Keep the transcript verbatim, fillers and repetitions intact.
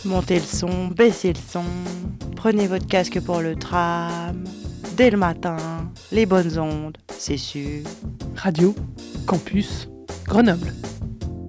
Montez le son, baissez le son, prenez votre casque pour le tram. Dès le matin, les bonnes ondes, c'est sûr. Radio Campus Grenoble.